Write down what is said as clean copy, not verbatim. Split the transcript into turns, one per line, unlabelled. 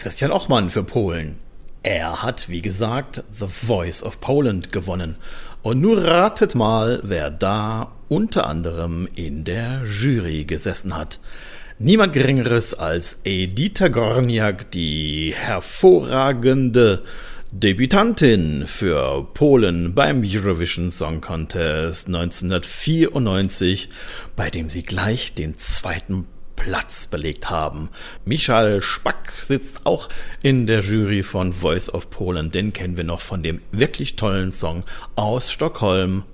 Christian Ochmann für Polen. Er hat, wie gesagt, The Voice of Poland gewonnen. Und nun ratet mal, wer da unter anderem in der Jury gesessen hat. Niemand Geringeres als Edyta Górniak, die hervorragende Debütantin für Polen beim Eurovision Song Contest 1994, bei dem sie gleich den zweiten Platz belegt haben. Michal Spack sitzt auch in der Jury von Voice of Poland, den kennen wir noch von dem wirklich tollen Song aus Stockholm,